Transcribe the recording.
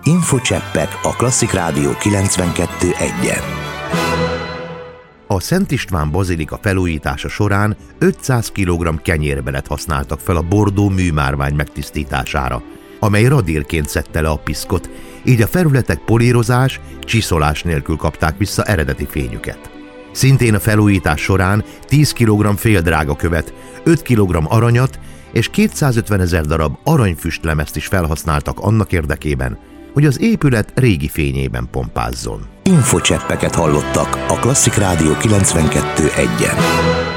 Infocseppek a Klasszik Rádió 92.1-en. A Szent István bazilika felújítása során 500 kg kenyérbelet használtak fel a bordó műmárvány megtisztítására, amely radírként szedte le a piszkot, így a felületek polírozás, csiszolás nélkül kapták vissza eredeti fényüket. Szintén a felújítás során 10 kg féldrágakövet, 5 kg aranyat és 250 000 darab aranyfüstlemezt is felhasználtak annak érdekében, hogy az épület régi fényében pompázzon. Infocseppeket hallottak a Klasszik Rádió 92.1-en.